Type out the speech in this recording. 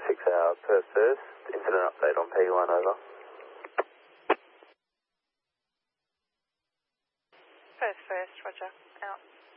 6 hour per first. Incident update on P1, over. First, roger. Out.